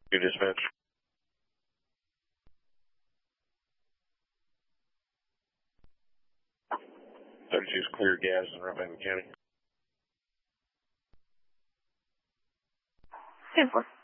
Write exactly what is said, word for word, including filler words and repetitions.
You dispatch. thirty-two is clear gas in Roughhaven County. ten four.